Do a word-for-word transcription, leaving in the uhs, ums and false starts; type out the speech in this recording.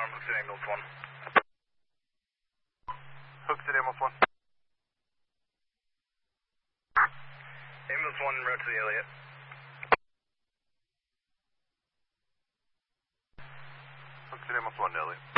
alarm, hooked at ambulance one. Hooked at ambulance one. Ambulance one, route to the Elliott. Hooked at ambulance one, Elliott.